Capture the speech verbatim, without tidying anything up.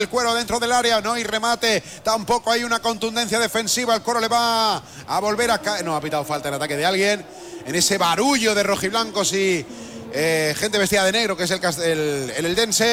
El Cuero dentro del área, no hay remate, tampoco hay una contundencia defensiva. El Cuero le va a volver a caer. No, ha pitado falta en ataque de alguien. En ese barullo de rojiblancos y eh, gente vestida de negro, que es el, el, el eldense.